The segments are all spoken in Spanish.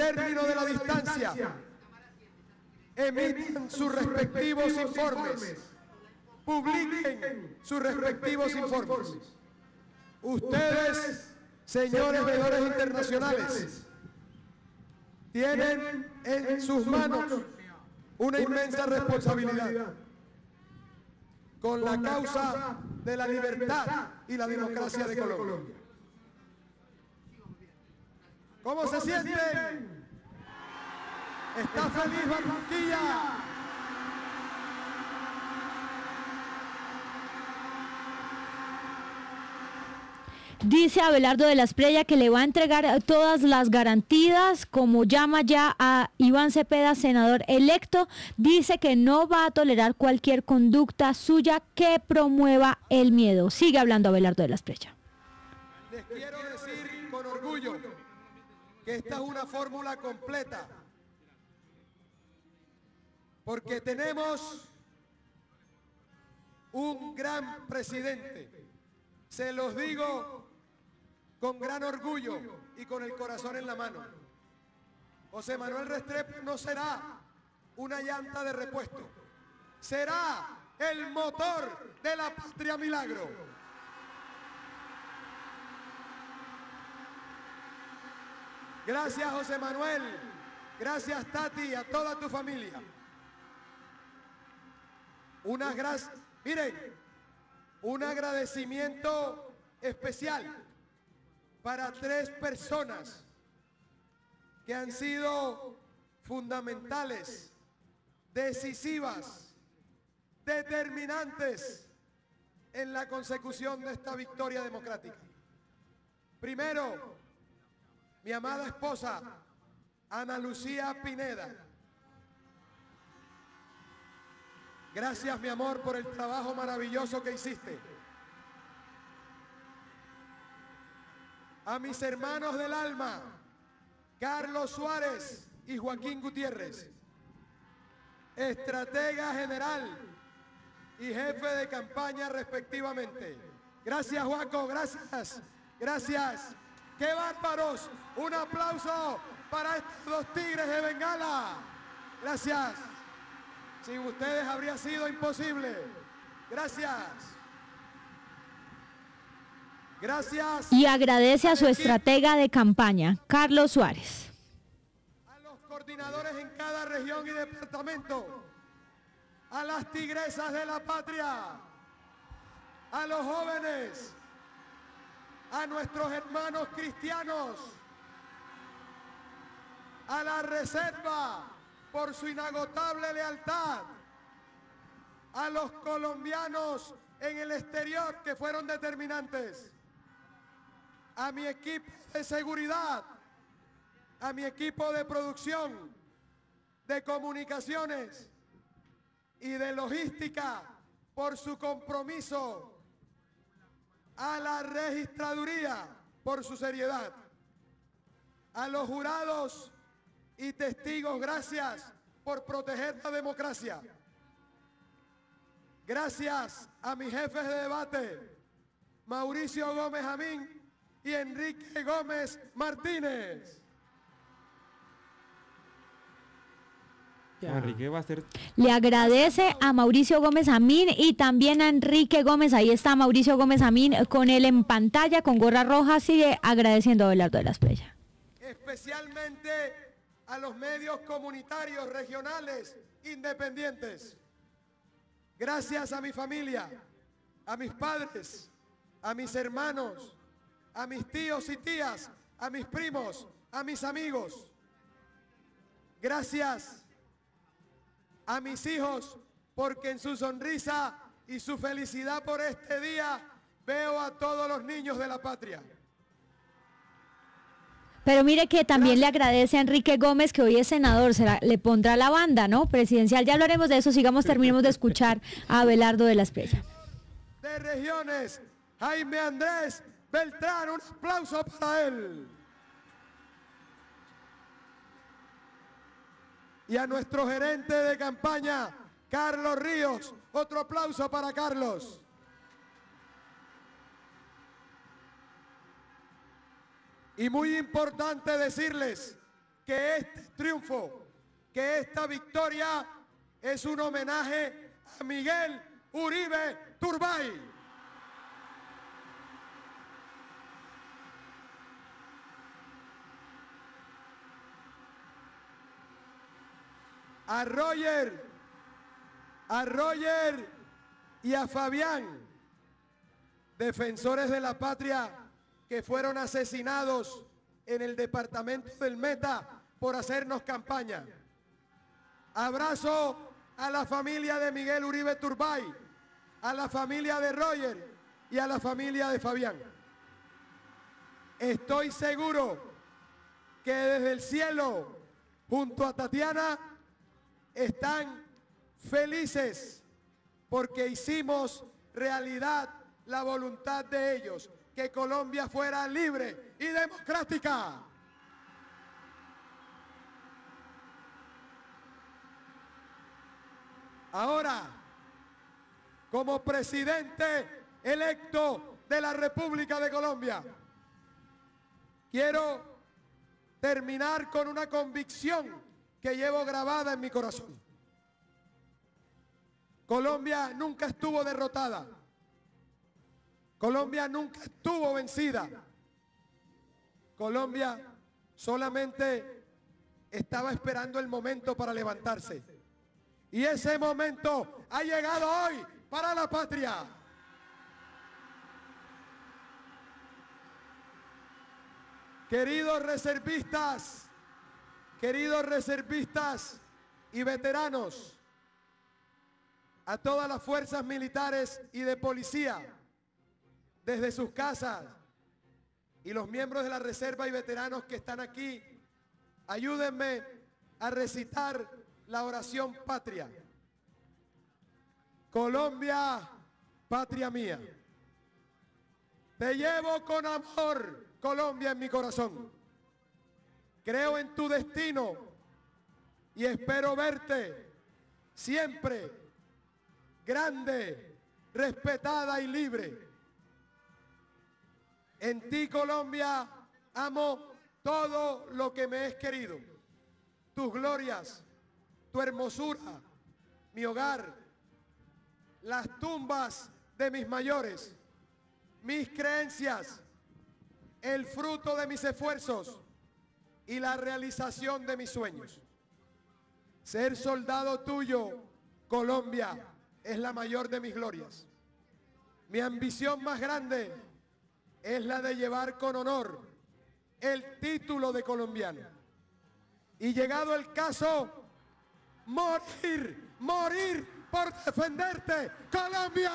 término de la distancia, emitan sus respectivos informes, publiquen sus respectivos informes. Ustedes, señores veedores internacionales, tienen en sus manos una inmensa responsabilidad con la causa de la libertad y la democracia de Colombia. ¿Cómo se sienten? ¿Está feliz Barranquilla? Dice Abelardo de la Espriella que le va a entregar todas las garantías, como llama ya a Iván Cepeda, senador electo. Dice que no va a tolerar cualquier conducta suya que promueva el miedo. Sigue hablando Abelardo de la Espriella. Les quiero decir con orgullo que esta es una fórmula completa, porque tenemos un gran presidente. Se los digo con gran orgullo y con el corazón en la mano. José Manuel Restrepo no será una llanta de repuesto, será el motor de la Patria Milagro. Gracias, José Manuel. Gracias, Tati, a toda tu familia. Unas gracias. Miren, un agradecimiento especial para 3 personas que han sido fundamentales, decisivas, determinantes en la consecución de esta victoria democrática. Primero, mi amada esposa, Ana Lucía Pineda. Gracias, mi amor, por el trabajo maravilloso que hiciste. A mis hermanos del alma, Carlos Suárez y Joaquín Gutiérrez, estratega general y jefe de campaña respectivamente. Gracias, Joaco, gracias, gracias. ¡Qué bárbaros! Un aplauso para estos 2 tigres de Bengala. Gracias. Sin ustedes habría sido imposible. Gracias. Gracias. Y agradece a su estratega de campaña, Carlos Suárez. A los coordinadores en cada región y departamento. A las tigresas de la patria. A los jóvenes. A nuestros hermanos cristianos. A la reserva por su inagotable lealtad. A los colombianos en el exterior que fueron determinantes. A mi equipo de seguridad, a mi equipo de producción, de comunicaciones y de logística por su compromiso, a la registraduría por su seriedad, a los jurados y testigos, gracias por proteger la democracia. Gracias a mis jefes de debate, Mauricio Gómez Amín y Enrique Gómez Martínez. Enrique va a ser... Le agradece a Mauricio Gómez Amín y también a Enrique Gómez. Ahí está Mauricio Gómez Amín con él en pantalla, con gorra roja. Sigue agradeciendo a Abelardo de la Espriella. Especialmente a los medios comunitarios, regionales, independientes. Gracias a mi familia, a mis padres, a mis hermanos, a mis tíos y tías, a mis primos, a mis amigos. Gracias a mis hijos, porque en su sonrisa y su felicidad por este día veo a todos los niños de la patria. Pero mire que también le agradece a Enrique Gómez, que hoy es senador, le pondrá la banda, ¿no? Presidencial, ya hablaremos de eso, terminemos de escuchar a Abelardo de la Espriella. De regiones, Jaime Andrés Beltrán, un aplauso para él. Y a nuestro gerente de campaña, Carlos Ríos, otro aplauso para Carlos. Y muy importante decirles que este triunfo, que esta victoria es un homenaje a Miguel Uribe Turbay. A Roger y a Fabián, defensores de la patria que fueron asesinados en el departamento del Meta por hacernos campaña. Abrazo a la familia de Miguel Uribe Turbay, a la familia de Roger y a la familia de Fabián. Estoy seguro que desde el cielo, junto a Tatiana, están felices porque hicimos realidad la voluntad de ellos, que Colombia fuera libre y democrática. Ahora, como presidente electo de la República de Colombia, quiero terminar con una convicción que llevo grabada en mi corazón. Colombia nunca estuvo derrotada. Colombia nunca estuvo vencida. Colombia solamente estaba esperando el momento para levantarse. Y ese momento ha llegado hoy para la patria. Queridos reservistas y veteranos, a todas las fuerzas militares y de policía, desde sus casas, y los miembros de la reserva y veteranos que están aquí, ayúdenme a recitar la oración patria. Colombia, patria mía. Te llevo con amor, Colombia, en mi corazón. Creo en tu destino y espero verte siempre grande, respetada y libre. En ti, Colombia, amo todo lo que me es querido. Tus glorias, tu hermosura, mi hogar, las tumbas de mis mayores, mis creencias, el fruto de mis esfuerzos y la realización de mis sueños. Ser soldado tuyo, Colombia, es la mayor de mis glorias. Mi ambición más grande es la de llevar con honor el título de colombiano. Y llegado el caso, morir por defenderte, Colombia.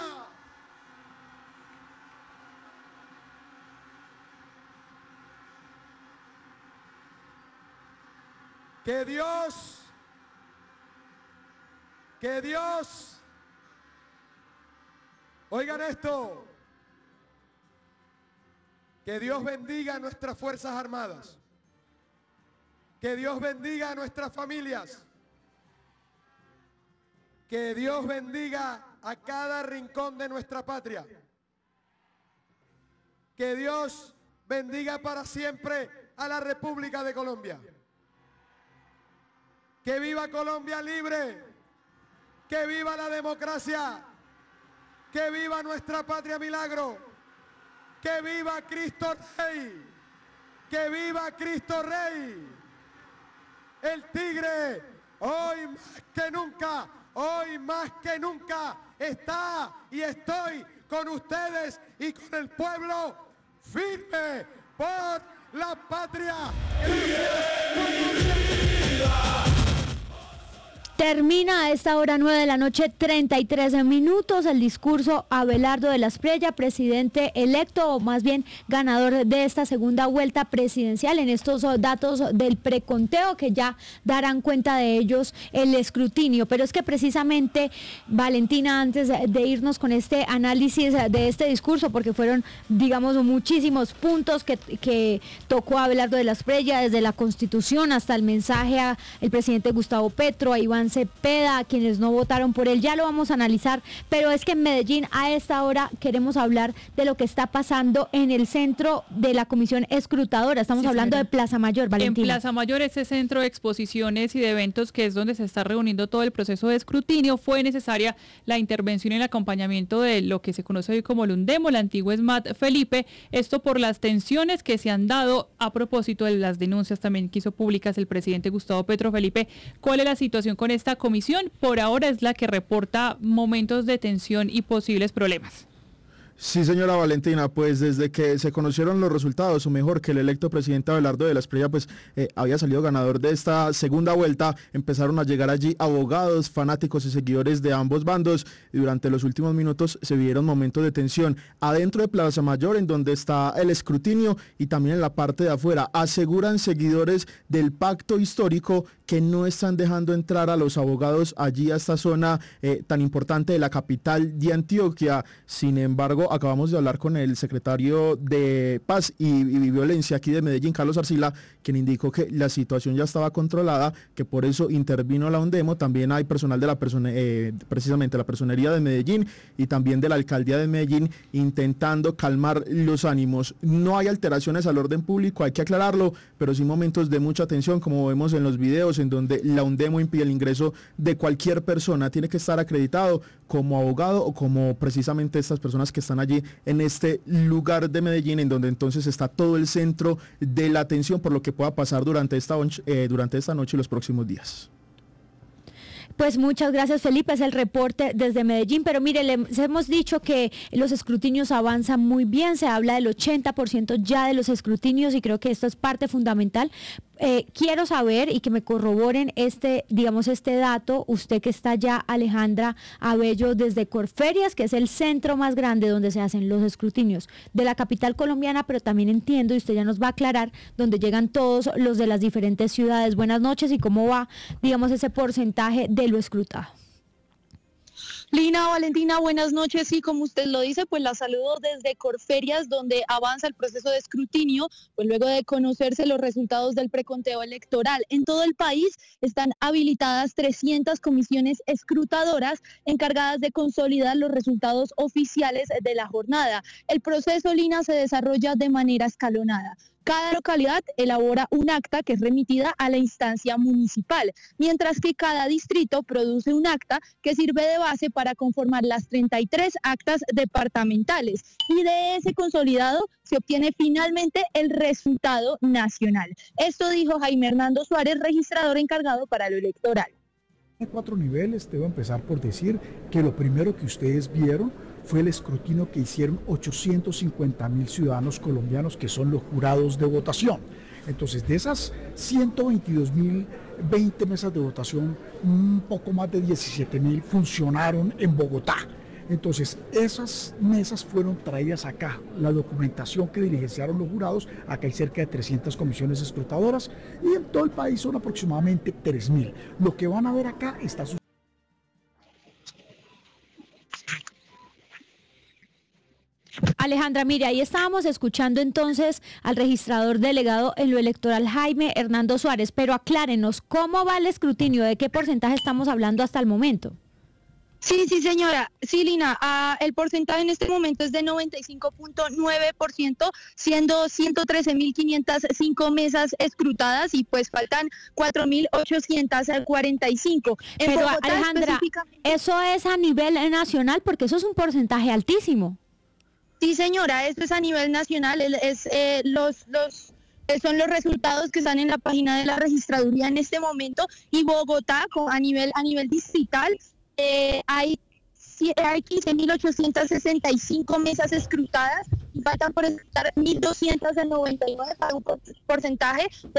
Que Dios, oigan esto, que Dios bendiga a nuestras Fuerzas Armadas, que Dios bendiga a nuestras familias, que Dios bendiga a cada rincón de nuestra patria, que Dios bendiga para siempre a la República de Colombia. Que viva Colombia libre, que viva la democracia, que viva nuestra patria milagro, que viva Cristo Rey, que viva Cristo Rey. El tigre hoy más que nunca está y estoy con ustedes y con el pueblo firme por la patria. Termina a esta hora 9 de la noche, 33 minutos, el discurso Abelardo de la Espriella, presidente electo, o más bien ganador de esta segunda vuelta presidencial, en estos datos del preconteo que ya darán cuenta de ellos el escrutinio. Pero es que precisamente, Valentina, antes de irnos con este análisis de este discurso, porque fueron, digamos, muchísimos puntos que tocó Abelardo de la Espriella, desde la Constitución hasta el mensaje al presidente Gustavo Petro, a Iván Cepeda, a quienes no votaron por él, ya lo vamos a analizar, pero es que en Medellín a esta hora queremos hablar de lo que está pasando en el centro de la comisión escrutadora. Estamos hablando de Plaza Mayor, Valentina. En Plaza Mayor, ese centro de exposiciones y de eventos que es donde se está reuniendo todo el proceso de escrutinio, fue necesaria la intervención y el acompañamiento de lo que se conoce hoy como el UNDEMO, el antiguo SMAT Felipe, esto por las tensiones que se han dado a propósito de las denuncias también que hizo públicas el presidente Gustavo Petro. Felipe, ¿cuál es la situación con esta comisión? Por ahora es la que reporta momentos de tensión y posibles problemas. Sí, señora Valentina, pues desde que se conocieron los resultados, o mejor que el electo presidente Abelardo de la Espriella pues había salido ganador de esta segunda vuelta, empezaron a llegar allí abogados, fanáticos y seguidores de ambos bandos, y durante los últimos minutos se vieron momentos de tensión adentro de Plaza Mayor, en donde está el escrutinio, y también en la parte de afuera. Aseguran seguidores del pacto histórico que no están dejando entrar a los abogados allí a esta zona tan importante de la capital de Antioquia. Sin embargo, acabamos de hablar con el secretario de Paz y Violencia aquí de Medellín, Carlos Arcila, quien indicó que la situación ya estaba controlada, que por eso intervino la UNDEMO. También hay personal de precisamente la personería de Medellín y también de la alcaldía de Medellín intentando calmar los ánimos. No hay alteraciones al orden público, hay que aclararlo, pero sí momentos de mucha tensión, como vemos en los videos, en donde la UNDEMO impide el ingreso de cualquier persona. Tiene que estar acreditado como abogado o como precisamente estas personas que están allí en este lugar de Medellín, en donde entonces está todo el centro de la atención por lo que pueda pasar durante esta noche y los próximos días. Pues muchas gracias, Felipe, es el reporte desde Medellín, pero mire, les hemos dicho que los escrutinios avanzan muy bien, se habla del 80% ya de los escrutinios y creo que esto es parte fundamental. Quiero saber y que me corroboren este dato, usted que está ya, Alejandra Abello, desde Corferias, que es el centro más grande donde se hacen los escrutinios de la capital colombiana, pero también entiendo, y usted ya nos va a aclarar, donde llegan todos los de las diferentes ciudades. Buenas noches, y cómo va, ese porcentaje de lo escrutado. Lina, Valentina, buenas noches. Sí, como usted lo dice, pues la saludo desde Corferias, donde avanza el proceso de escrutinio, pues luego de conocerse los resultados del preconteo electoral. En todo el país están habilitadas 300 comisiones escrutadoras encargadas de consolidar los resultados oficiales de la jornada. El proceso, Lina, se desarrolla de manera escalonada. Cada localidad elabora un acta que es remitida a la instancia municipal, mientras que cada distrito produce un acta que sirve de base para conformar las 33 actas departamentales, y de ese consolidado se obtiene finalmente el resultado nacional. Esto dijo Jaime Hernando Suárez, registrador encargado para lo electoral. En 4 niveles, debo empezar por decir que lo primero que ustedes vieron fue el escrutinio que hicieron 850.000 ciudadanos colombianos, que son los jurados de votación. Entonces, de esas 122.020 mesas de votación, un poco más de 17.000 funcionaron en Bogotá. Entonces, esas mesas fueron traídas acá. La documentación que diligenciaron los jurados, acá hay cerca de 300 comisiones escrutadoras, y en todo el país son aproximadamente 3.000. Lo que van a ver acá está sucediendo. Alejandra, mire, ahí estábamos escuchando entonces al registrador delegado en lo electoral, Jaime Hernando Suárez, pero aclárenos, ¿cómo va el escrutinio? ¿De qué porcentaje estamos hablando hasta el momento? Sí, señora. Sí, Lina, el porcentaje en este momento es de 95.9%, siendo 113.505 mesas escrutadas, y pues faltan 4.845. Pero Bogotá, Alejandra, ¿eso es a nivel nacional? Porque eso es un porcentaje altísimo. Sí, señora, esto es a nivel nacional, son los resultados que están en la página de la registraduría en este momento, y Bogotá a nivel distrital hay 15.865 mesas escrutadas y faltan por escrutar 1.299 para un porcentaje de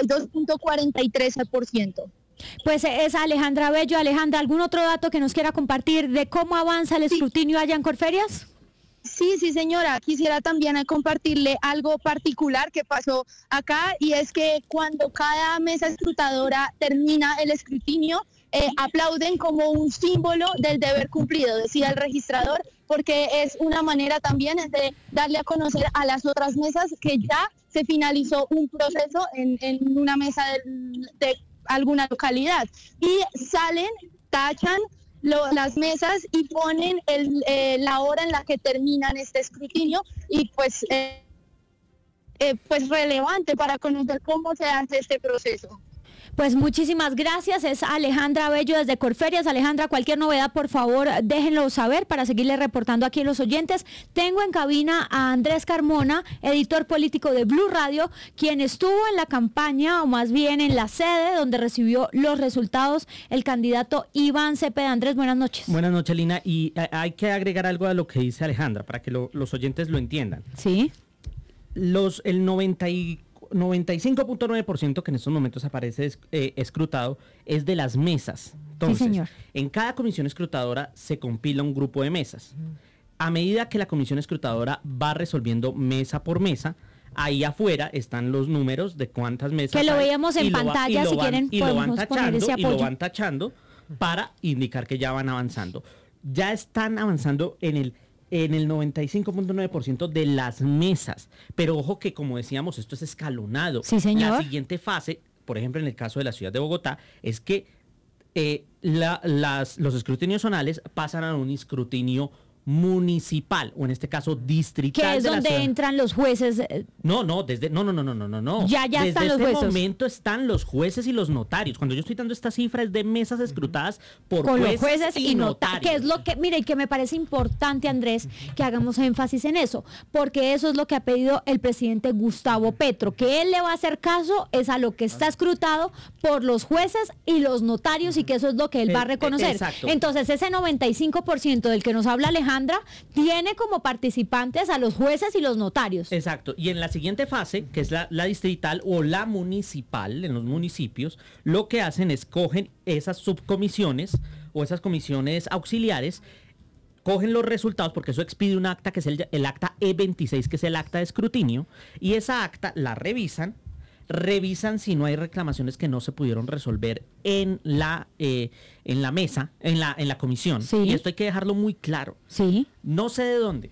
92.43%. Pues es Alejandra Bello. Alejandra, ¿algún otro dato que nos quiera compartir de cómo avanza el escrutinio allá en Corferias? Sí, señora, quisiera también compartirle algo particular que pasó acá, y es que cuando cada mesa escrutadora termina el escrutinio, aplauden como un símbolo del deber cumplido, decía el registrador, porque es una manera también de darle a conocer a las otras mesas que ya se finalizó un proceso en una mesa alguna localidad. Y salen, tachan las mesas y ponen la hora en la que terminan este escrutinio y pues relevante para conocer cómo se hace este proceso. Pues muchísimas gracias, es Alejandra Bello desde Corferias. Alejandra, cualquier novedad, por favor, déjenlo saber para seguirle reportando aquí a los oyentes. Tengo en cabina a Andrés Carmona, editor político de Blue Radio, quien estuvo en la campaña, o más bien en la sede donde recibió los resultados el candidato Iván Cepeda. Andrés, buenas noches. Buenas noches, Lina, y hay que agregar algo a lo que dice Alejandra para que los oyentes lo entiendan. Sí. El 95.9% que en estos momentos aparece escrutado es de las mesas. Entonces, sí, señor. En cada comisión escrutadora se compila un grupo de mesas. A medida que la comisión escrutadora va resolviendo mesa por mesa, ahí afuera están los números de cuántas mesas que lo hay, veíamos en pantalla, si quieren podemos poner ese apoyo. Y lo van tachando para indicar que ya van avanzando. Ya están avanzando en el 95.9% de las mesas. Pero ojo que, como decíamos, esto es escalonado. Sí, señor. La siguiente fase, por ejemplo, en el caso de la ciudad de Bogotá, es que los escrutinios zonales pasan a un escrutinio municipal, o en este caso distrital. Que es donde entran los jueces. No. Ya desde están los este jueces. momento están los jueces y los notarios. Cuando yo estoy dando esta cifra es de mesas escrutadas por con jueces, los jueces y notarios. Que es lo que, mire, y que me parece importante, Andrés, que hagamos énfasis en eso, porque eso es lo que ha pedido el presidente Gustavo Petro, que él le va a hacer caso es a lo que está escrutado por los jueces y los notarios, y que eso es lo que él va a reconocer. Exacto. Entonces, ese 95% del que nos habla Alejandra tiene como participantes a los jueces y los notarios. Exacto. Y en la siguiente fase, que es la distrital o la municipal, en los municipios, lo que hacen es cogen esas subcomisiones o esas comisiones auxiliares, cogen los resultados, porque eso expide un acta que es el acta E26, que es el acta de escrutinio, y esa acta la revisan si no hay reclamaciones que no se pudieron resolver en la mesa, en la comisión. Sí. Y esto hay que dejarlo muy claro. Sí. No sé de dónde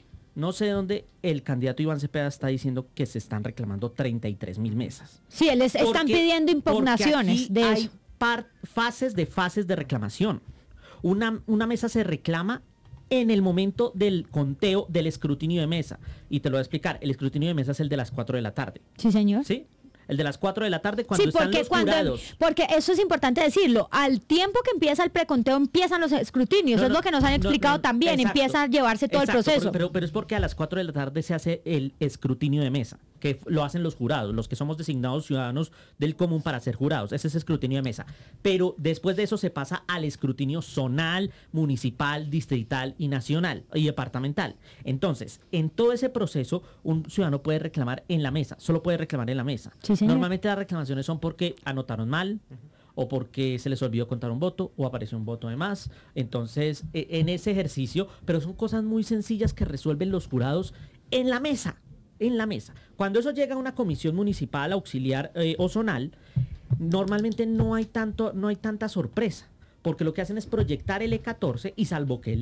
el candidato Iván Cepeda está diciendo que se están reclamando 33,000 mesas. Sí, están pidiendo impugnaciones de hay eso. fases de reclamación. Una mesa se reclama en el momento del conteo del escrutinio de mesa. Y te lo voy a explicar. El escrutinio de mesa es el de las 4 de la tarde. Sí, señor. ¿Sí? El de las 4 de la tarde cuando están los jurados. Porque eso es importante decirlo. Al tiempo que empieza el preconteo empiezan los escrutinios. Eso es lo que nos han explicado también. Exacto, empieza a llevarse todo el proceso. Pero es porque a las 4 de la tarde se hace el escrutinio de mesa, que lo hacen los jurados, los que somos designados ciudadanos del común para ser jurados. Ese es escrutinio de mesa. Pero después de eso se pasa al escrutinio zonal, municipal, distrital y nacional y departamental. Entonces, en todo ese proceso, un ciudadano puede reclamar en la mesa. Solo puede reclamar en la mesa. Sí, señor. Normalmente las reclamaciones son porque anotaron mal, o porque se les olvidó contar un voto, o apareció un voto de más. Entonces, en ese ejercicio, pero son cosas muy sencillas que resuelven los jurados en la mesa. En la mesa. Cuando eso llega a una comisión municipal, auxiliar o zonal, normalmente no hay tanta sorpresa, porque lo que hacen es proyectar el E14, y salvo que el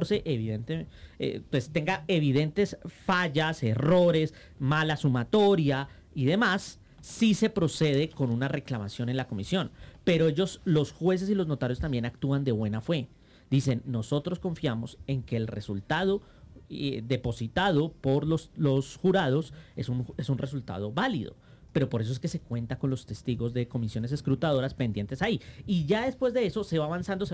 E14 pues tenga evidentes fallas, errores, mala sumatoria y demás, sí se procede con una reclamación en la comisión. Pero los jueces y los notarios también actúan de buena fe. Dicen, nosotros confiamos en que el resultado depositado por los jurados es un resultado válido. Pero por eso es que se cuenta con los testigos de comisiones escrutadoras pendientes ahí. Y ya después de eso se va avanzando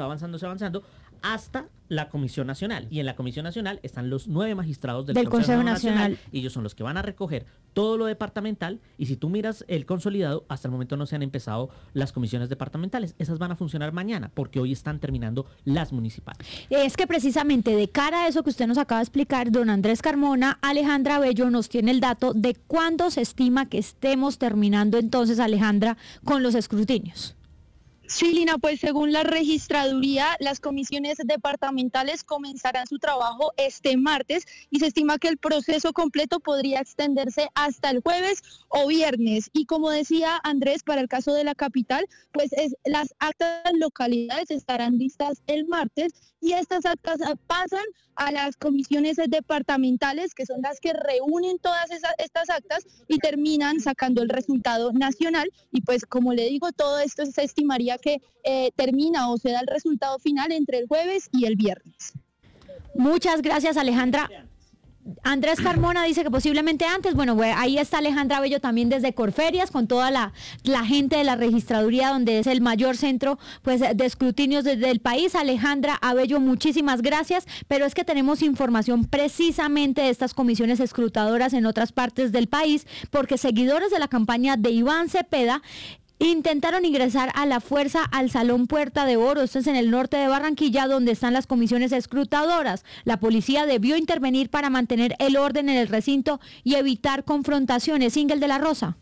hasta la Comisión Nacional. Y en la Comisión Nacional están los 9 magistrados del Consejo Nacional. Y ellos son los que van a recoger todo lo departamental. Y si tú miras el consolidado, hasta el momento no se han empezado las comisiones departamentales. Esas van a funcionar mañana, porque hoy están terminando las municipales. Es que precisamente de cara a eso que usted nos acaba de explicar, don Andrés Carmona, Alejandra Bello nos tiene el dato de cuándo se estima que estemos terminando entonces, Alejandra, con los escrutinios. Sí, Lina, pues según la registraduría, las comisiones departamentales comenzarán su trabajo este martes y se estima que el proceso completo podría extenderse hasta el jueves o viernes. Y como decía Andrés, para el caso de la capital, pues las actas de localidades estarán listas el martes y estas actas pasan a las comisiones departamentales, que son las que reúnen todas estas actas y terminan sacando el resultado nacional. Y pues como le digo, todo esto se estimaría que termina o se da el resultado final entre el jueves y el viernes. Muchas gracias, Alejandra. Andrés Carmona dice que posiblemente antes. Bueno, ahí está Alejandra Bello también desde Corferias con toda la gente de la registraduría, donde es el mayor centro pues de escrutinios desde el país. Alejandra Abello, muchísimas gracias, pero es que tenemos información precisamente de estas comisiones escrutadoras en otras partes del país, porque seguidores de la campaña de Iván Cepeda intentaron ingresar a la fuerza al Salón Puerta de Oro, esto es en el norte de Barranquilla, donde están las comisiones escrutadoras. La policía debió intervenir para mantener el orden en el recinto y evitar confrontaciones. Ingel de la Rosa.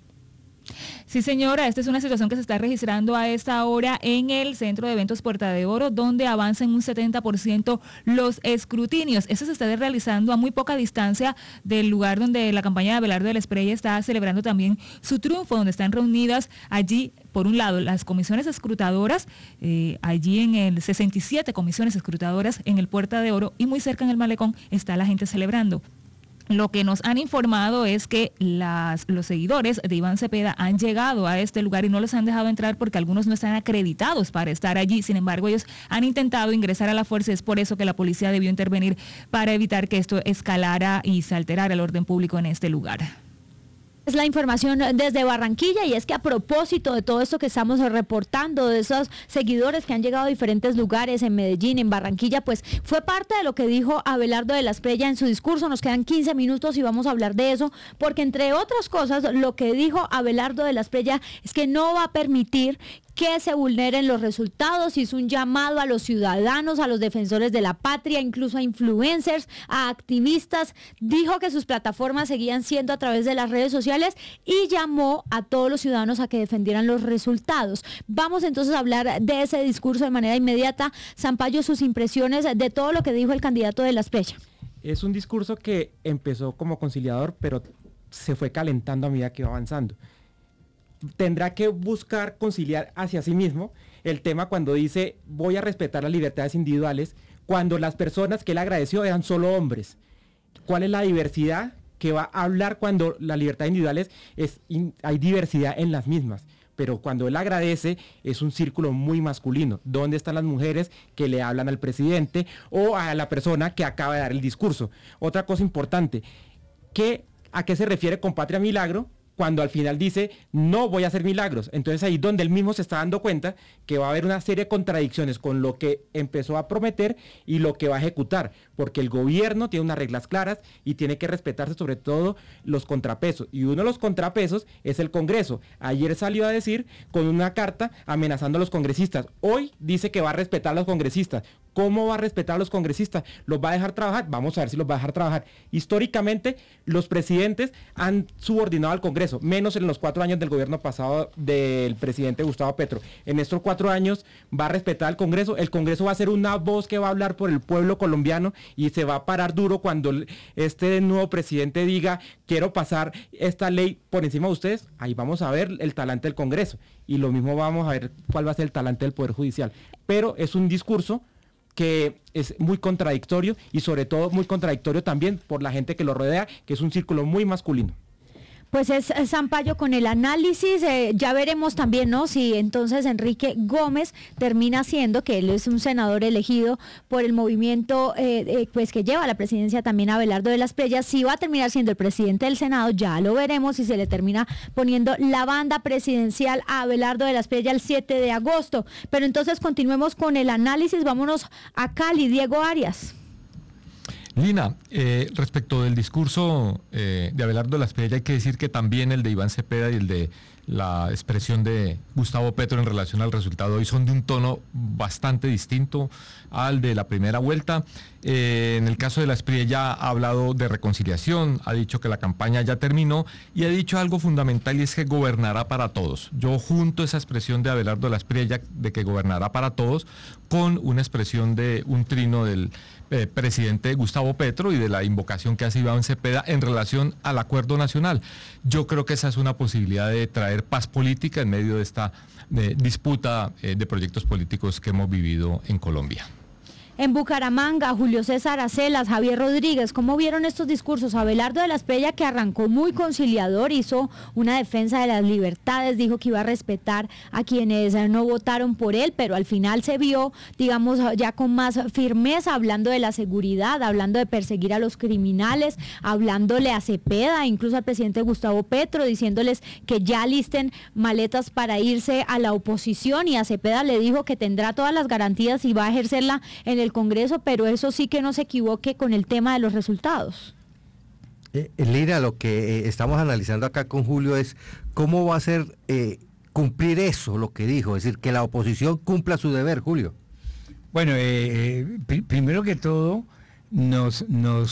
Sí, señora, esta es una situación que se está registrando a esta hora en el Centro de Eventos Puerta de Oro, donde avanzan un 70% los escrutinios. Eso se está realizando a muy poca distancia del lugar donde la campaña de Abelardo de la Espriella está celebrando también su triunfo, donde están reunidas allí, por un lado, las comisiones escrutadoras, allí en el 67 comisiones escrutadoras en el Puerta de Oro, y muy cerca en el Malecón está la gente celebrando. Lo que nos han informado es que los seguidores de Iván Cepeda han llegado a este lugar y no los han dejado entrar porque algunos no están acreditados para estar allí. Sin embargo, ellos han intentado ingresar a la fuerza. Es por eso que la policía debió intervenir para evitar que esto escalara y se alterara el orden público en este lugar. Es la información desde Barranquilla, y es que a propósito de todo esto que estamos reportando, de esos seguidores que han llegado a diferentes lugares en Medellín, en Barranquilla, pues fue parte de lo que dijo Abelardo de la Espriella en su discurso. Nos quedan 15 minutos y vamos a hablar de eso, porque entre otras cosas lo que dijo Abelardo de la Espriella es que no va a permitir que se vulneren los resultados. Hizo un llamado a los ciudadanos, a los defensores de la patria, incluso a influencers, a activistas. Dijo que sus plataformas seguían siendo a través de las redes sociales y llamó a todos los ciudadanos a que defendieran los resultados. Vamos entonces a hablar de ese discurso de manera inmediata. Sampaio, sus impresiones de todo lo que dijo el candidato de la Espriella. Es un discurso que empezó como conciliador, pero se fue calentando a medida que iba avanzando. Tendrá que buscar conciliar hacia sí mismo el tema cuando dice voy a respetar las libertades individuales, cuando las personas que él agradeció eran solo hombres. ¿Cuál es la diversidad que va a hablar cuando las libertades individuales hay diversidad en las mismas? Pero cuando él agradece es un círculo muy masculino. ¿Dónde están las mujeres que le hablan al presidente o a la persona que acaba de dar el discurso? Otra cosa importante, ¿a qué se refiere con Patria Milagro? Cuando al final dice, no voy a hacer milagros. Entonces ahí donde él mismo se está dando cuenta que va a haber una serie de contradicciones con lo que empezó a prometer y lo que va a ejecutar, porque el gobierno tiene unas reglas claras y tiene que respetarse sobre todo los contrapesos, y uno de los contrapesos es el Congreso. Ayer salió a decir con una carta amenazando a los congresistas. Hoy dice que va a respetar a los congresistas. ¿Cómo va a respetar a los congresistas? ¿Los va a dejar trabajar? Vamos a ver si los va a dejar trabajar. Históricamente, los presidentes han subordinado al Congreso, menos en los 4 años del gobierno pasado del presidente Gustavo Petro. En estos 4 años va a respetar al Congreso. El Congreso va a ser una voz que va a hablar por el pueblo colombiano y se va a parar duro cuando este nuevo presidente diga, quiero pasar esta ley por encima de ustedes. Ahí vamos a ver el talante del Congreso. Y lo mismo vamos a ver cuál va a ser el talante del Poder Judicial. Pero es un discurso que es muy contradictorio y sobre todo muy contradictorio también por la gente que lo rodea, que es un círculo muy masculino. Pues es Sampaio con el análisis. Ya veremos también, ¿no?, si entonces Enrique Gómez termina siendo, que él es un senador elegido por el movimiento pues que lleva a la presidencia también a Abelardo de la Espriella, si va a terminar siendo el presidente del Senado. Ya lo veremos si se le termina poniendo la banda presidencial a Abelardo de la Espriella el 7 de agosto. Pero entonces continuemos con el análisis. Vámonos a Cali. Diego Arias. Lina, respecto del discurso de Abelardo de la Espriella, hay que decir que también el de Iván Cepeda y el de la expresión de Gustavo Petro en relación al resultado hoy son de un tono bastante distinto al de la primera vuelta. En el caso de la Espriella ya ha hablado de reconciliación, ha dicho que la campaña ya terminó y ha dicho algo fundamental, y es que gobernará para todos. Yo junto esa expresión de Abelardo de la Espriella de que gobernará para todos con una expresión de un trino del presidente Gustavo Petro y de la invocación que hace Iván Cepeda en relación al acuerdo nacional. Yo creo que esa es una posibilidad de traer paz política en medio de esta disputa de proyectos políticos que hemos vivido en Colombia. En Bucaramanga, Julio César Acelas, Javier Rodríguez, ¿cómo vieron estos discursos? Abelardo de la Espriella, que arrancó muy conciliador, hizo una defensa de las libertades, dijo que iba a respetar a quienes no votaron por él, pero al final se vio, digamos, ya con más firmeza, hablando de la seguridad, hablando de perseguir a los criminales, hablándole a Cepeda, incluso al presidente Gustavo Petro, diciéndoles que ya listen maletas para irse a la oposición, y a Cepeda le dijo que tendrá todas las garantías y va a ejercerla en el Congreso, pero eso sí que no se equivoque con el tema de los resultados. Lina, lo que estamos analizando acá con Julio es cómo va a ser cumplir eso, lo que dijo, es decir, que la oposición cumpla su deber, Julio. Bueno, primero que todo, nos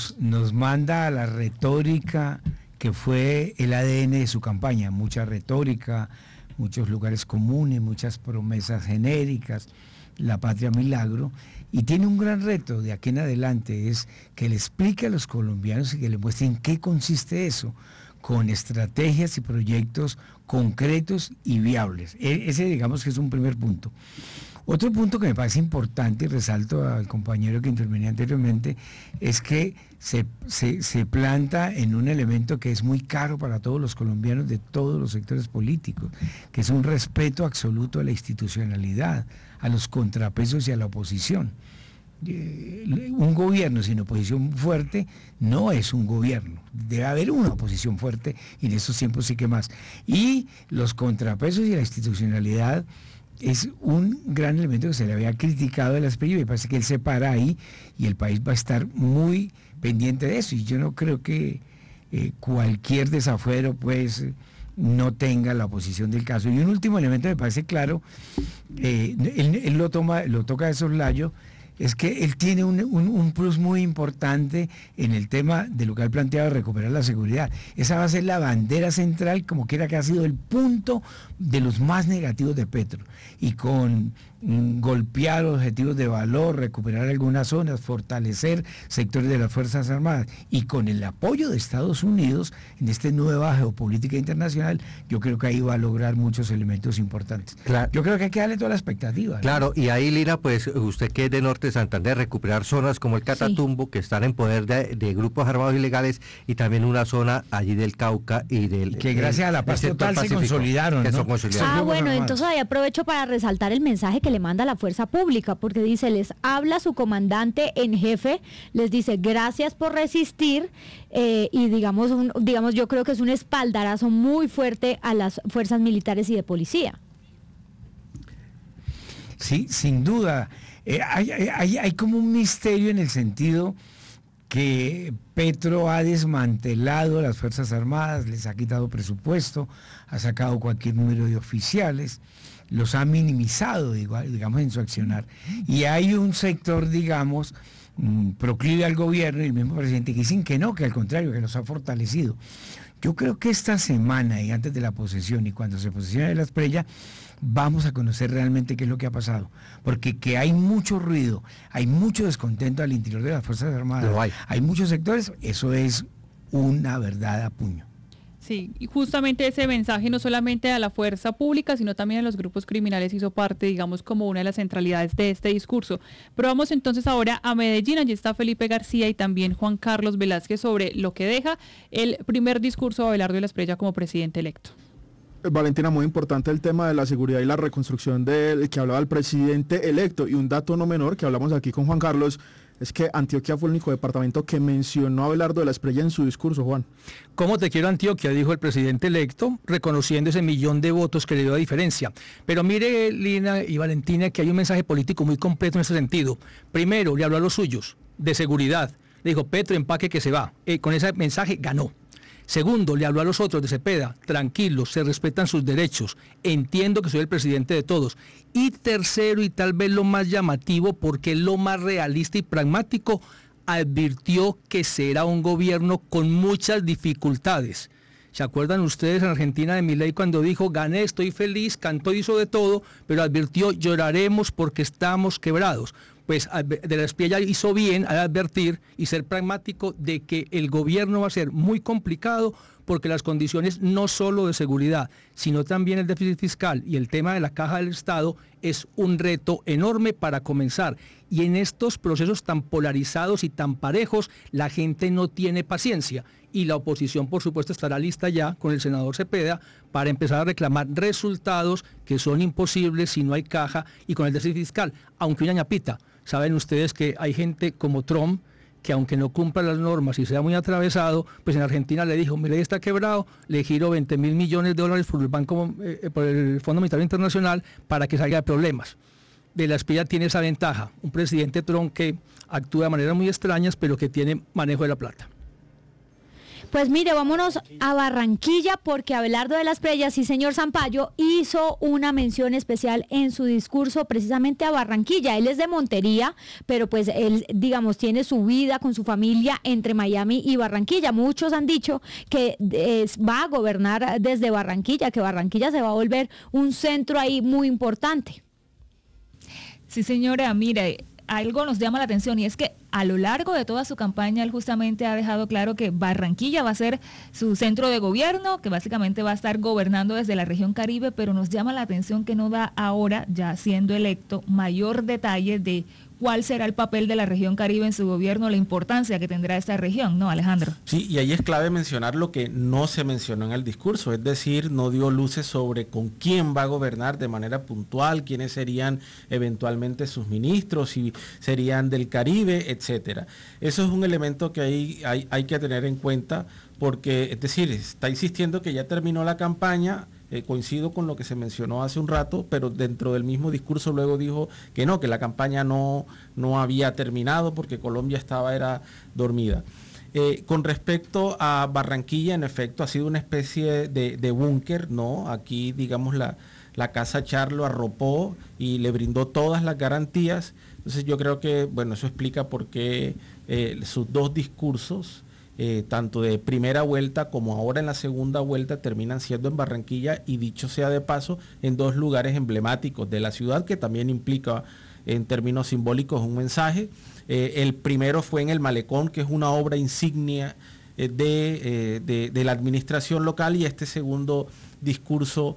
manda a la retórica que fue el ADN de su campaña, mucha retórica, muchos lugares comunes, muchas promesas genéricas, la patria milagro, y tiene un gran reto de aquí en adelante, es que le explique a los colombianos y que le muestre en qué consiste eso, con estrategias y proyectos concretos y viables. Ese, digamos, que es un primer punto. Otro punto que me parece importante, y resalto al compañero que intervenía anteriormente, es que se planta en un elemento que es muy caro para todos los colombianos de todos los sectores políticos, que es un respeto absoluto a la institucionalidad, a los contrapesos y a la oposición. Un gobierno sin oposición fuerte no es un gobierno, debe haber una oposición fuerte, y en esos tiempos sí que más. Y los contrapesos y la institucionalidad es un gran elemento que se le había criticado de la Espriella, y me parece que él se para ahí y el país va a estar muy pendiente de eso, y yo no creo que cualquier desafuero pues no tenga la oposición del caso. Y un último elemento me parece claro, él lo toca de soslayo, es que él tiene un plus muy importante en el tema de lo que él planteaba de recuperar la seguridad. Esa va a ser la bandera central, como quiera que ha sido el punto de los más negativos de Petro. Y con golpear objetivos de valor, recuperar algunas zonas, fortalecer sectores de las Fuerzas Armadas, y con el apoyo de Estados Unidos en esta nueva geopolítica internacional, yo creo que ahí va a lograr muchos elementos importantes. Claro. Yo creo que hay que darle toda la expectativa, ¿no? Claro, y ahí, Lina, pues usted que es de Norte de Santander, recuperar zonas como el Catatumbo, sí, que están en poder de grupos armados ilegales, y también una zona allí del Cauca y del... Que gracias a la paz total se consolidaron, ¿no? Bueno, entonces ahí aprovecho para resaltar el mensaje que le manda la fuerza pública, porque dice, les habla su comandante en jefe, les dice gracias por resistir, y digamos, yo creo que es un espaldarazo muy fuerte a las fuerzas militares y de policía. Sí, sin duda. Hay como un misterio en el sentido que Petro ha desmantelado a las Fuerzas Armadas, les ha quitado presupuesto, ha sacado cualquier número de oficiales, los ha minimizado, digamos, en su accionar. Y hay un sector, digamos, proclive al gobierno y el mismo presidente que dicen que no, que al contrario, que los ha fortalecido. Yo creo que esta semana y antes de la posesión y cuando se posesione la Espriella, vamos a conocer realmente qué es lo que ha pasado, porque que hay mucho ruido, hay mucho descontento al interior de las Fuerzas Armadas, hay muchos sectores, eso es una verdad a puño. Sí, y justamente ese mensaje no solamente a la fuerza pública, sino también a los grupos criminales hizo parte, digamos, como una de las centralidades de este discurso. Pero vamos entonces ahora a Medellín, allí está Felipe García y también Juan Carlos Velázquez sobre lo que deja el primer discurso de Abelardo de la Espriella como presidente electo. Valentina, muy importante el tema de la seguridad y la reconstrucción del que hablaba el presidente electo, y un dato no menor que hablamos aquí con Juan Carlos, es que Antioquia fue el único departamento que mencionó a Abelardo de la Espriella en su discurso, Juan. ¿Cómo te quiero, Antioquia?, dijo el presidente electo, reconociendo ese 1.000.000 de votos que le dio a diferencia. Pero mire, Lina y Valentina, que hay un mensaje político muy completo en ese sentido. Primero, le habló a los suyos, de seguridad. Le dijo, Petro, empaque que se va. Con ese mensaje ganó. Segundo, le habló a los otros de Cepeda, tranquilos, se respetan sus derechos, entiendo que soy el presidente de todos. Y tercero, y tal vez lo más llamativo, porque es lo más realista y pragmático, advirtió que será un gobierno con muchas dificultades. ¿Se acuerdan ustedes en Argentina de Milei cuando dijo, gané, estoy feliz, cantó, hizo de todo, pero advirtió, lloraremos porque estamos quebrados? Pues de la Espriella hizo bien al advertir y ser pragmático de que el gobierno va a ser muy complicado porque las condiciones no solo de seguridad, sino también el déficit fiscal y el tema de la caja del Estado es un reto enorme para comenzar. Y en estos procesos tan polarizados y tan parejos, la gente no tiene paciencia. Y la oposición, por supuesto, estará lista ya con el senador Cepeda para empezar a reclamar resultados que son imposibles si no hay caja y con el déficit fiscal. Aunque una ñapita, saben ustedes que hay gente como Trump que aunque no cumpla las normas y sea muy atravesado, pues en Argentina le dijo, Milei está quebrado, le giro 20 mil millones de dólares por el Fondo Monetario Internacional para que salga de problemas. De la Espriella tiene esa ventaja, un presidente Trump que actúa de maneras muy extrañas, pero que tiene manejo de la plata. Pues mire, vámonos a Barranquilla porque Abelardo de la Espriella, sí señor Zampayo, hizo una mención especial en su discurso precisamente a Barranquilla. Él es de Montería, pero pues él, digamos, tiene su vida con su familia entre Miami y Barranquilla. Muchos han dicho que va a gobernar desde Barranquilla, que Barranquilla se va a volver un centro ahí muy importante. Sí señora, mire, algo nos llama la atención y es que a lo largo de toda su campaña él justamente ha dejado claro que Barranquilla va a ser su centro de gobierno, que básicamente va a estar gobernando desde la región Caribe, pero nos llama la atención que no da ahora, ya siendo electo, mayor detalle de cuál será el papel de la región Caribe en su gobierno, la importancia que tendrá esta región, ¿no, Alejandro? Sí, y ahí es clave mencionar lo que no se mencionó en el discurso, es decir, no dio luces sobre con quién va a gobernar de manera puntual, quiénes serían eventualmente sus ministros, si serían del Caribe, etcétera. Eso es un elemento que hay que tener en cuenta porque, es decir, está insistiendo que ya terminó la campaña. Coincido con lo que se mencionó hace un rato, pero dentro del mismo discurso luego dijo que no, que la campaña no había terminado porque Colombia era dormida. Con respecto a Barranquilla, en efecto, ha sido una especie de búnker, ¿no? Aquí, digamos, la Casa Char lo arropó y le brindó todas las garantías. Entonces yo creo que, bueno, eso explica por qué sus dos discursos, tanto de primera vuelta como ahora en la segunda vuelta, terminan siendo en Barranquilla y, dicho sea de paso, en dos lugares emblemáticos de la ciudad, que también implica en términos simbólicos un mensaje. El primero fue en el Malecón, que es una obra insignia de la administración local, y este segundo discurso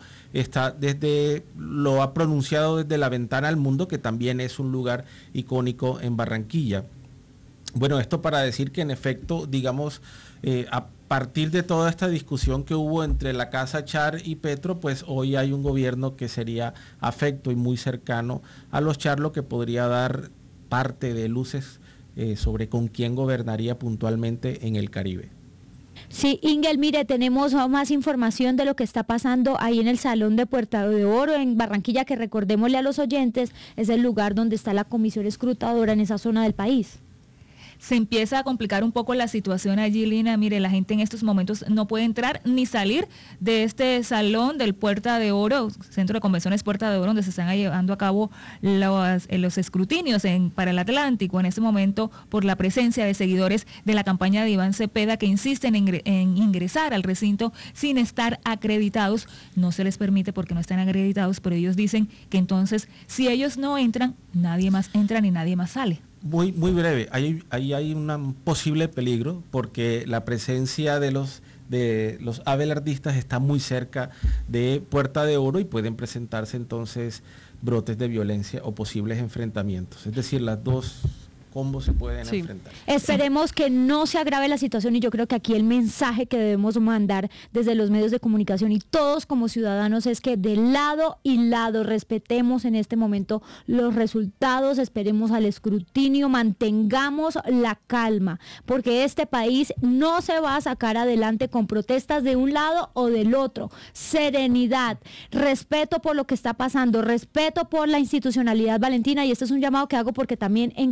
lo ha pronunciado desde la Ventana al Mundo, que también es un lugar icónico en Barranquilla. Bueno, esto para decir que en efecto, digamos, a partir de toda esta discusión que hubo entre la Casa Char y Petro, pues hoy hay un gobierno que sería afecto y muy cercano a los Char, lo que podría dar parte de luces sobre con quién gobernaría puntualmente en el Caribe. Sí, Ingel, mire, tenemos más información de lo que está pasando ahí en el Salón de Puerta de Oro en Barranquilla, que recordémosle a los oyentes, es el lugar donde está la comisión escrutadora en esa zona del país. Se empieza a complicar un poco la situación allí, Lina. Mire, la gente en estos momentos no puede entrar ni salir de este salón del Puerta de Oro, Centro de Convenciones Puerta de Oro, donde se están llevando a cabo los escrutinios para el Atlántico en este momento, por la presencia de seguidores de la campaña de Iván Cepeda que insisten en ingresar al recinto sin estar acreditados. No se les permite porque no están acreditados, pero ellos dicen que entonces si ellos no entran, nadie más entra ni nadie más sale. Muy breve, ahí hay un posible peligro porque la presencia de los abelardistas está muy cerca de Puerta de Oro y pueden presentarse entonces brotes de violencia o posibles enfrentamientos. Es decir, las dos combos se pueden enfrentar. Esperemos que no se agrave la situación, y yo creo que aquí el mensaje que debemos mandar desde los medios de comunicación y todos como ciudadanos es que de lado y lado respetemos en este momento los resultados, esperemos al escrutinio, mantengamos la calma, porque este país no se va a sacar adelante con protestas de un lado o del otro. Serenidad, respeto por lo que está pasando, respeto por la institucionalidad, Valentina, y este es un llamado que hago porque también en Cali la situación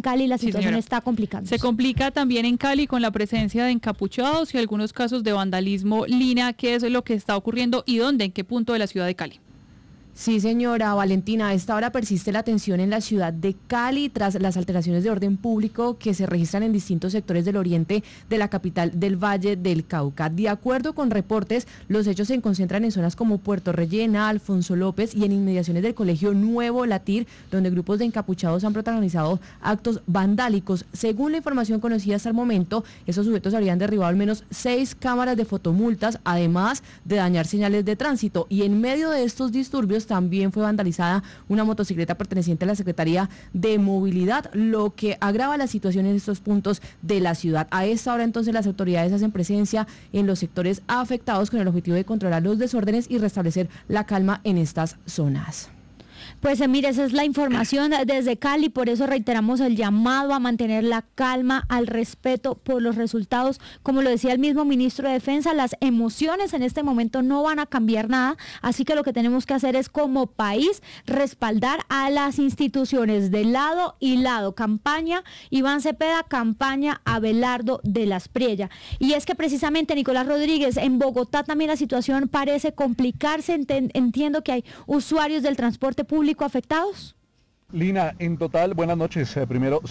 situación está complicando. Se complica también en Cali con la presencia de encapuchados y algunos casos de vandalismo. Lina, ¿qué es lo que está ocurriendo y dónde, en qué punto de la ciudad de Cali? Sí, señora Valentina, a esta hora persiste la tensión en la ciudad de Cali tras las alteraciones de orden público que se registran en distintos sectores del oriente de la capital del Valle del Cauca. De acuerdo con reportes, los hechos se concentran en zonas como Puerto Rellena, Alfonso López y en inmediaciones del Colegio Nuevo Latir, donde grupos de encapuchados han protagonizado actos vandálicos. Según la información conocida hasta el momento, esos sujetos habrían derribado al menos 6 cámaras de fotomultas, además de dañar señales de tránsito. Y en medio de estos disturbios también fue vandalizada una motocicleta perteneciente a la Secretaría de Movilidad, lo que agrava la situación en estos puntos de la ciudad. A esta hora entonces las autoridades hacen presencia en los sectores afectados con el objetivo de controlar los desórdenes y restablecer la calma en estas zonas. Pues mire, esa es la información desde Cali, por eso reiteramos el llamado a mantener la calma, al respeto por los resultados. Como lo decía el mismo ministro de Defensa, las emociones en este momento no van a cambiar nada, así que lo que tenemos que hacer es como país respaldar a las instituciones de lado y lado. Campaña Iván Cepeda, campaña Abelardo de la Espriella. Y es que precisamente, Nicolás Rodríguez, en Bogotá también la situación parece complicarse. Entiendo que hay usuarios del transporte público afectados. Lina, en total, buenas noches. Primero,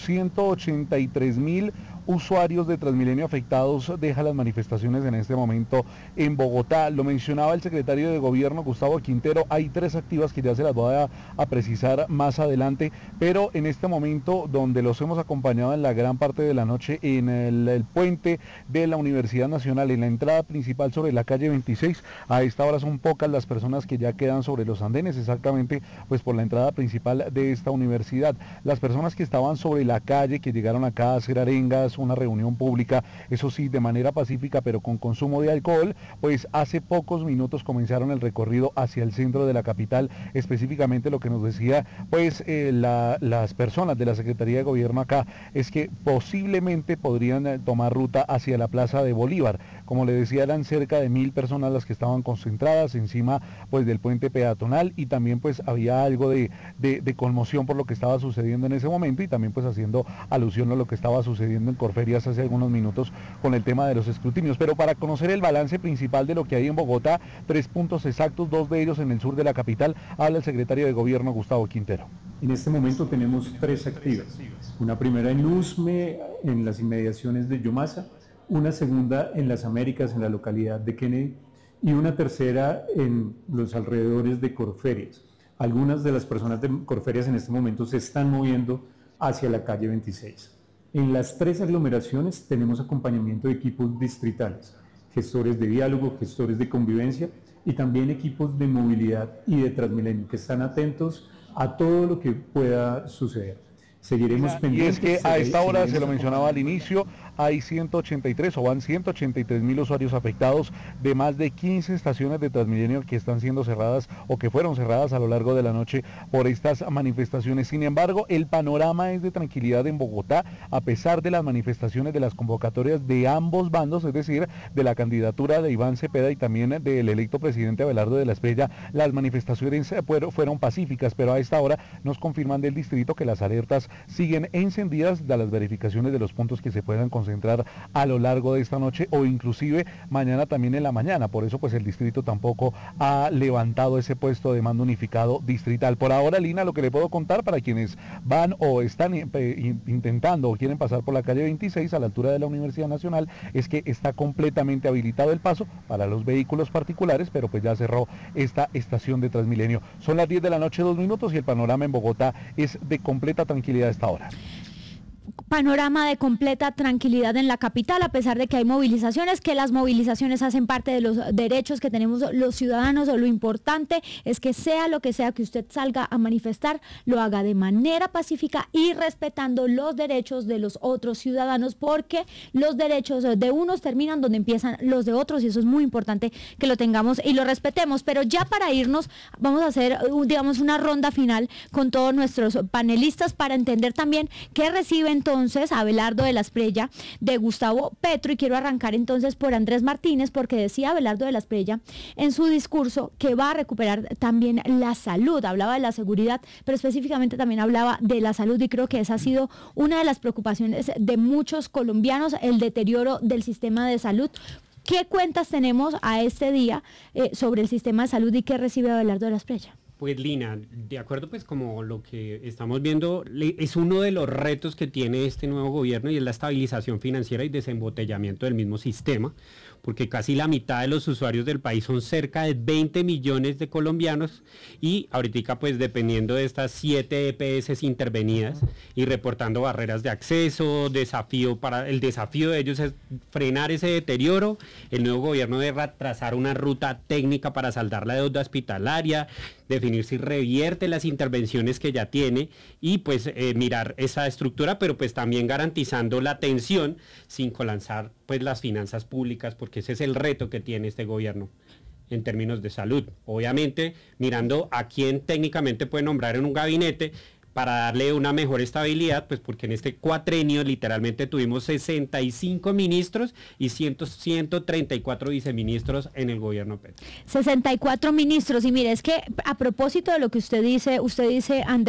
183.000 usuarios de Transmilenio afectados deja las manifestaciones en este momento en Bogotá. Lo mencionaba el secretario de Gobierno, Gustavo Quintero. Hay 3 activas que ya se las voy a precisar más adelante, pero en este momento donde los hemos acompañado en la gran parte de la noche en el puente de la Universidad Nacional, en la entrada principal sobre la calle 26, a esta hora son pocas las personas que ya quedan sobre los andenes, exactamente pues por la entrada principal de esta universidad. Las personas que estaban sobre la calle, que llegaron acá a hacer arengas, una reunión pública, eso sí, de manera pacífica, pero con consumo de alcohol, pues hace pocos minutos comenzaron el recorrido hacia el centro de la capital. Específicamente lo que nos decía pues las personas de la Secretaría de Gobierno acá es que posiblemente podrían tomar ruta hacia la Plaza de Bolívar. Como le decía, eran cerca de 1.000 personas las que estaban concentradas encima pues del puente peatonal, y también pues había algo de conmoción por lo que estaba sucediendo en ese momento, y también pues haciendo alusión a lo que estaba sucediendo en Corferias hace algunos minutos con el tema de los escrutinios. Pero para conocer el balance principal de lo que hay en Bogotá, 3 puntos exactos, 2 de ellos en el sur de la capital, habla el secretario de Gobierno, Gustavo Quintero. En este momento tenemos 3 activas. Una primera en Usme, en las inmediaciones de Yumasa, una segunda en las Américas, en la localidad de Kennedy, y una tercera en los alrededores de Corferias. Algunas de las personas de Corferias en este momento se están moviendo hacia la calle 26. En las 3 aglomeraciones tenemos acompañamiento de equipos distritales, gestores de diálogo, gestores de convivencia y también equipos de movilidad y de Transmilenio que están atentos a todo lo que pueda suceder. Seguiremos pendientes. Y es que a esta hora, se lo mencionaba al inicio, hay 183 o van 183.000 usuarios afectados de más de 15 estaciones de Transmilenio que están siendo cerradas o que fueron cerradas a lo largo de la noche por estas manifestaciones. Sin embargo, el panorama es de tranquilidad en Bogotá, a pesar de las manifestaciones, de las convocatorias de ambos bandos, es decir, de la candidatura de Iván Cepeda y también del electo presidente Abelardo de la Espriella. Las manifestaciones fueron pacíficas, pero a esta hora nos confirman del distrito que las alertas siguen encendidas de las verificaciones de los puntos que se puedan concentrar a lo largo de esta noche o inclusive mañana también en la mañana. Por eso pues el distrito tampoco ha levantado ese puesto de mando unificado distrital. Por ahora, Lina, lo que le puedo contar para quienes van o están intentando o quieren pasar por la calle 26 a la altura de la Universidad Nacional es que está completamente habilitado el paso para los vehículos particulares, pero pues ya cerró esta estación de Transmilenio. Son las 10 de la noche, 2 minutos, y el panorama en Bogotá es de completa tranquilidad a esta hora. Panorama de completa tranquilidad en la capital, a pesar de que hay movilizaciones, que las movilizaciones hacen parte de los derechos que tenemos los ciudadanos. Lo importante es que sea lo que sea que usted salga a manifestar, lo haga de manera pacífica y respetando los derechos de los otros ciudadanos, porque los derechos de unos terminan donde empiezan los de otros, y eso es muy importante que lo tengamos y lo respetemos. Pero ya para irnos, vamos a hacer, digamos, una ronda final con todos nuestros panelistas para entender también qué recibe entonces entonces Abelardo de la Espriella de Gustavo Petro, y quiero arrancar entonces por Andrés Martínez, porque decía Abelardo de la Espriella en su discurso que va a recuperar también la salud. Hablaba de la seguridad, pero específicamente también hablaba de la salud, y creo que esa ha sido una de las preocupaciones de muchos colombianos, el deterioro del sistema de salud. ¿Qué cuentas tenemos a este día sobre el sistema de salud y qué recibe Abelardo de la Espriella? Pues Lina, de acuerdo pues como lo que estamos viendo, es uno de los retos que tiene este nuevo gobierno, y es la estabilización financiera y desembotellamiento del mismo sistema, porque casi la mitad de los usuarios del país son cerca de 20 millones de colombianos, y ahorita pues dependiendo de estas 7 EPS intervenidas y reportando barreras de acceso, el desafío de ellos es frenar ese deterioro. El nuevo gobierno debe trazar una ruta técnica para saldar la deuda hospitalaria, definir si revierte las intervenciones que ya tiene y pues mirar esa estructura, pero pues también garantizando la atención sin colapsar pues las finanzas públicas, porque ese es el reto que tiene este gobierno en términos de salud. Obviamente mirando a quién técnicamente puede nombrar en un gabinete para darle una mejor estabilidad, pues porque en este cuatrenio literalmente tuvimos 65 ministros y 134 viceministros en el gobierno Petro. 64 ministros, y mire, es que a propósito de lo que usted dice, Andrés,